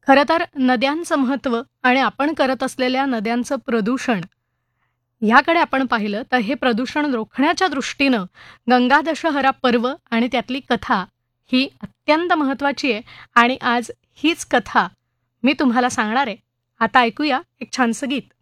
खरं तर नद्यांचं महत्त्व आणि आपण करत असलेल्या नद्यांचं प्रदूषण ह्याकडे आपण पाहिलं तर हे प्रदूषण रोखण्याच्या दृष्टीनं गंगा दशहरा पर्व आणि त्यातली कथा ही अत्यंत महत्त्वाची आहे. आणि आज हीच कथा मी तुम्हाला सांगणार आहे. आता ऐकूया एक छानसं गीत.